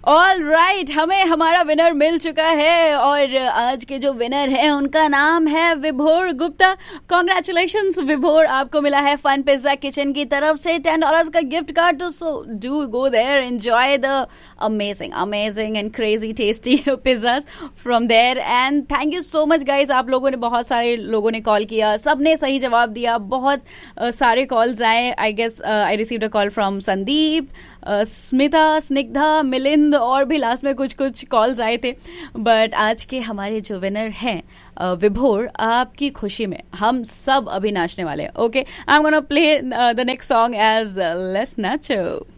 All right, हमें हमारा winner मिल चुका है और आज के जो विनर हैं उनका नाम है विभोर गुप्ता। कॉन्ग्रेचुलेशंस विभोर, आपको मिला है फन पिज्जा किचन की तरफ से $10 का गिफ्ट कार्ड। तो so do go there, enjoy the amazing and crazy tasty pizzas from there. And thank you so much guys, आप लोगों ने, बहुत सारे लोगों ने कॉल किया, सबने सही जवाब दिया। बहुत सारे कॉल्स आए। I guess I received a call from Sandeep, Smita, Snigdha, Milind और भी लास्ट में कुछ कुछ कॉल्स आए थे। बट आज के हमारे जो विनर हैं विभोर, आपकी खुशी में हम सब अभी नाचने वाले हैं। Okay, I am gonna play the next song as let's nacho.